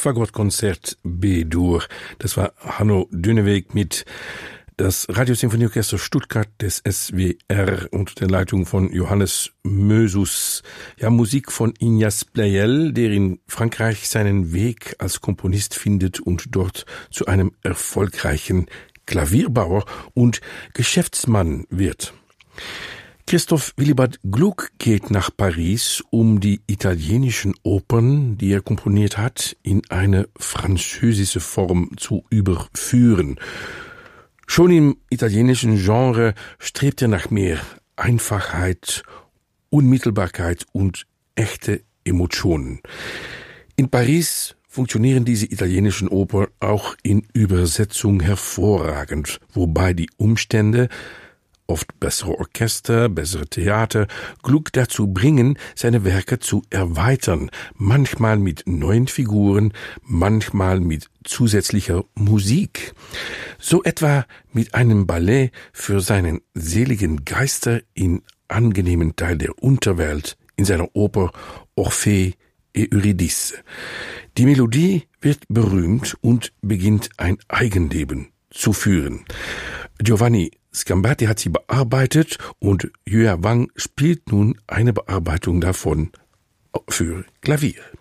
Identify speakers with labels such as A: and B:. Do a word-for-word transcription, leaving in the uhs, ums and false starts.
A: Fagotkonzert B-Dur. Das war Hanno Dünneweg mit das Radiosymphonieorchester Stuttgart des S W R unter der Leitung von Johannes Mösus. Ja, Musik von Ignace Pleyel, der in Frankreich seinen Weg als Komponist findet und dort zu einem erfolgreichen Klavierbauer und Geschäftsmann wird. Christoph Willibald Gluck geht nach Paris, um die italienischen Opern, die er komponiert hat, in eine französische Form zu überführen. Schon im italienischen Genre strebt er nach mehr Einfachheit, Unmittelbarkeit und echte Emotionen. In Paris funktionieren diese italienischen Opern auch in Übersetzung hervorragend, wobei die Umstände, oft bessere Orchester, bessere Theater, Gluck dazu bringen, seine Werke zu erweitern, manchmal mit neuen Figuren, manchmal mit zusätzlicher Musik. So etwa mit einem Ballett für seinen seligen Geister in angenehmen Teil der Unterwelt in seiner Oper Orphée et Eurydice. Die Melodie wird berühmt und beginnt ein Eigenleben zu führen. Giovanni Scambati hat sie bearbeitet und Yue Wang spielt nun eine Bearbeitung davon für Klavier.